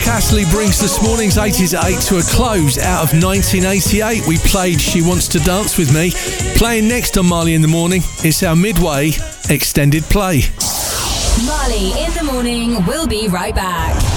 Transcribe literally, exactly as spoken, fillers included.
Rick Astley brings this morning's eighties at eight to a close. Out of nineteen eighty-eight, we played She Wants to Dance With Me. Playing next on Marley in the Morning, it's our Midway extended play. Marley in the Morning, we'll be right back.